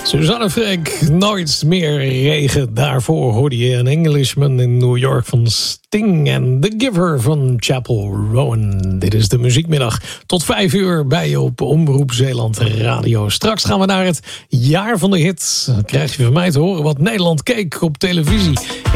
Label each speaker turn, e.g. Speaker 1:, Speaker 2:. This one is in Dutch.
Speaker 1: Suzanne Freek, Nooit meer regen. Daarvoor hoorde je een Englishman in New York van Sting en The Giver van Chapel Rowan. Dit is de Muziekmiddag. Tot 5 uur bij je op Omroep Zeeland Radio. Straks gaan we naar het jaar van de hit. Dan krijg je van mij te horen wat Nederland keek op televisie.